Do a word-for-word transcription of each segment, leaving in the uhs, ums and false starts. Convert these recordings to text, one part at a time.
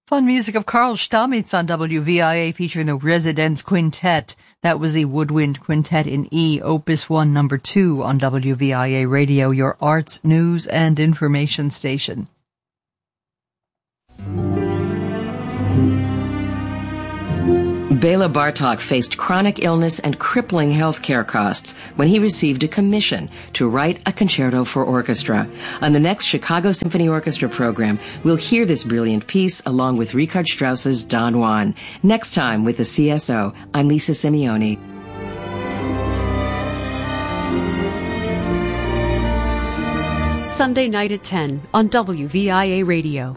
Fun music of Karl Stamitz on W V I A featuring the Residence Quintet. That was the Woodwind Quintet in E, Opus one, number two on W V I A Radio, your arts, news, and information station. Bela Bartok faced chronic illness and crippling health care costs when he received a commission to write a concerto for orchestra. On the next Chicago Symphony Orchestra program, we'll hear this brilliant piece along with Richard Strauss's Don Juan. Next time with the C S O, I'm Lisa Simeone. Sunday night at ten on W V I A Radio.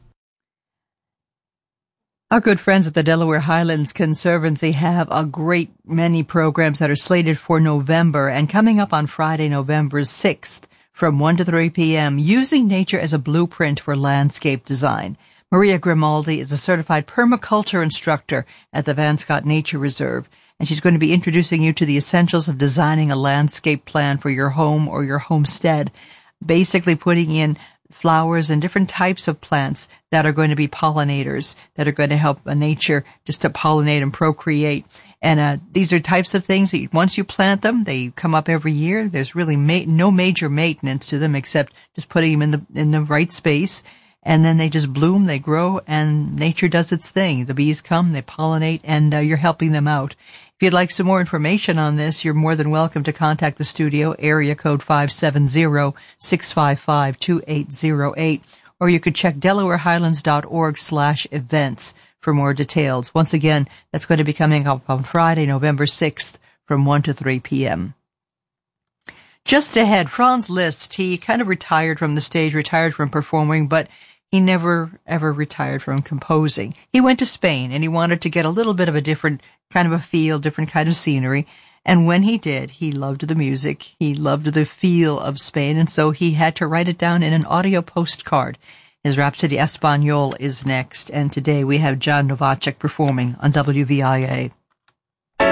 Our good friends at the Delaware Highlands Conservancy have a great many programs that are slated for November, and coming up on Friday, November sixth, from one to three p.m., Using Nature as a Blueprint for Landscape Design. Maria Grimaldi is a certified permaculture instructor at the Van Scott Nature Reserve, and she's going to be introducing you to the essentials of designing a landscape plan for your home or your homestead, basically putting in flowers and different types of plants that are going to be pollinators, that are going to help uh, nature just to pollinate and procreate. And uh, these are types of things that once you plant them, they come up every year. There's really ma- no major maintenance to them except just putting them in the in the right space. And then they just bloom, they grow, and nature does its thing. The bees come, they pollinate, and uh, you're helping them out. If you'd like some more information on this, you're more than welcome to contact the studio, area code five seven zero, six five five, two eight zero eight, or you could check delawarehighlands.org slash events for more details. Once again, that's going to be coming up on Friday, November sixth, from one to three p.m. Just ahead, Franz Liszt, he kind of retired from the stage, retired from performing, but he never, ever retired from composing. He went to Spain, and he wanted to get a little bit of a different kind of a feel, different kind of scenery. And when he did, he loved the music. He loved the feel of Spain, and so he had to write it down in an audio postcard. His Rhapsody Español is next, and today we have John Novacek performing on W V I A.